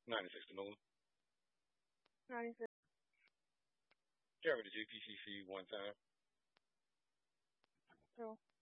96 to Nolan. 96. Carry the GPCC one time. True.